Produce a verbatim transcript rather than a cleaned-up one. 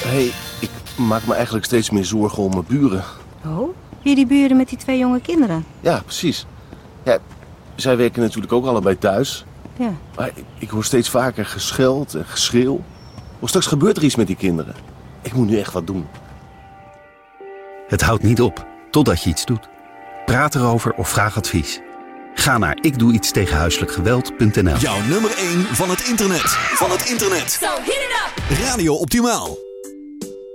Hé, hey, ik maak me eigenlijk steeds meer zorgen om mijn buren. Oh, hier die buren met die twee jonge kinderen? Ja, precies. Ja, zij werken natuurlijk ook allebei thuis. Ja. Maar ik, ik hoor steeds vaker gescheld en geschreeuw. Of straks gebeurt er iets met die kinderen. Ik moet nu echt wat doen. Het houdt niet op, totdat je iets doet. Praat erover of vraag advies. Ga naar ik doe iets tegen huiselijk geweld punt n l. Jouw nummer één van het internet. Van het internet. So hit it up. Radio Optimaal.